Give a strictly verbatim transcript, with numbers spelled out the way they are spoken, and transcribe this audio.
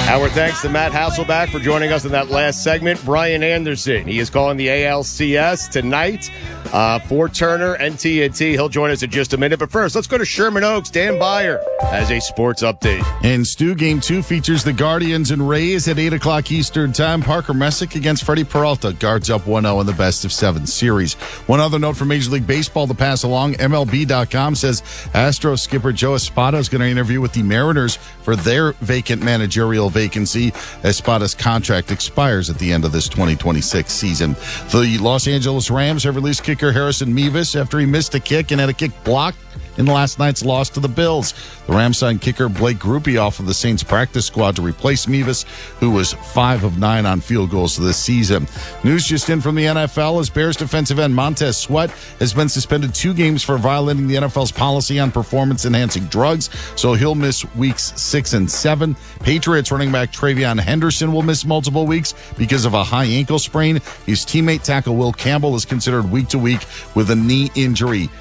Our thanks to Matt Hasselback for joining us in that last segment. Brian Anderson, he is calling the A L C S tonight uh, for Turner and T N T. He'll join us in just a minute. But first, let's go to Sherman Oaks. Dan Byer has a sports update. And Stu, game two features the Guardians and Rays at eight o'clock Eastern time. Parker Messick against Freddie Peralta. Guards up one oh in the best of seven series. One other note from Major League Baseball to pass along. M L B dot com says Astros skipper Joe Espada is going to interview with the Mariners for their vacant managerial vacancy. Espada's contract expires at the end of this twenty twenty-six season. The Los Angeles Rams have released kicker Harrison Mevis after he missed a kick and had a kick blocked in last night's loss to the Bills. The Rams signed kicker Blake Grupe off of the Saints practice squad to replace Mevis, who was five of nine on field goals this season. News just in from the N F L as Bears defensive end Montez Sweat has been suspended two games for violating the N F L's policy on performance-enhancing drugs, so he'll miss weeks six and seven. Patriots running back Travion Henderson will miss multiple weeks because of a high ankle sprain. His teammate tackle Will Campbell is considered week to week with a knee injury.